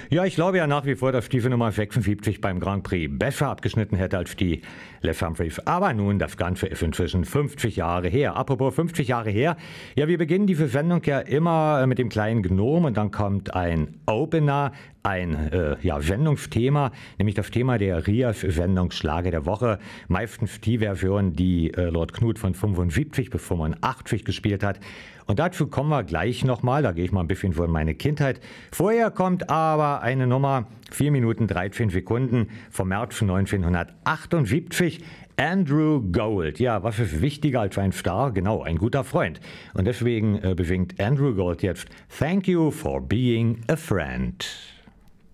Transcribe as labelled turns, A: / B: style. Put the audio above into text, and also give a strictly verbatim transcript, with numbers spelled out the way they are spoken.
A: Ja, ich glaube ja nach wie vor, dass Stiefel Nummer sechsundsiebzig beim Grand Prix besser abgeschnitten hätte als die Les Humphreys. Aber nun, das Ganze ist inzwischen fünfzig Jahre her. Apropos fünfzig Jahre her. Ja, wir beginnen diese Sendung ja immer mit dem kleinen Gnom und dann kommt ein Opener, ein äh, ja, Sendungsthema, nämlich das Thema der R I A S-Sendung Schlager der Woche. Meistens die Version, die äh, Lord Knut von fünfundsiebzig bis fünfundachtzig gespielt hat. Und dazu kommen wir gleich nochmal, da gehe ich mal ein bisschen von meine Kindheit. Vorher kommt aber eine Nummer, vier Minuten dreizehn Sekunden vom März neunzehnhundertachtundsiebzig. Andrew Gold. Ja, was ist wichtiger als ein Star? Genau, ein guter Freund. Und deswegen äh, besingt Andrew Gold jetzt Thank You for Being a Friend.